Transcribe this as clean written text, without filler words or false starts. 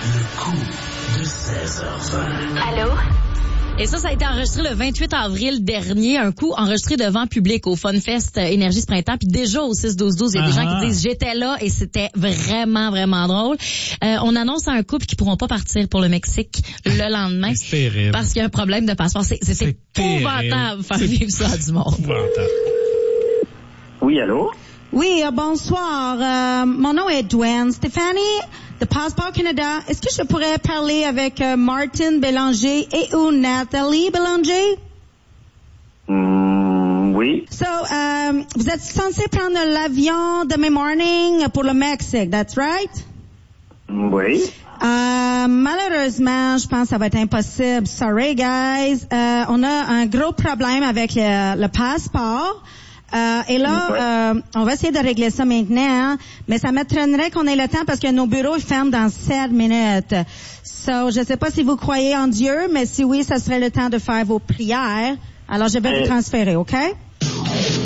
Le coup de 16h20. Allô? Et ça a été enregistré le 28 avril dernier, un coup enregistré devant public au FunFest Énergie ce printemps. Puis déjà au 6-12-12, il y a des gens qui disent « J'étais là et c'était vraiment, vraiment drôle ». On annonce à un couple qui pourront pas partir pour le Mexique le lendemain. C'est terrible. Parce qu'il y a un problème de passeport. C'est épouvantable faire vivre ça à du monde. Oui, allô? Oui, bonsoir. Mon nom est Dwayne Stéphanie de Passeport Canada. Est-ce que je pourrais parler avec Martin Bélanger et ou Nathalie Bélanger? Oui. So, vous êtes censé prendre l'avion demain morning pour le Mexique, that's right? Oui. Malheureusement, je pense que ça va être impossible. Sorry, guys. On a un gros problème avec le passeport. Et là, on va essayer de régler ça maintenant, mais ça m'étonnerait qu'on ait le temps parce que nos bureaux ferment dans 7 minutes. So, je sais pas si vous croyez en Dieu, mais si oui, ça serait le temps de faire vos prières. Alors, je vais vous transférer, OK?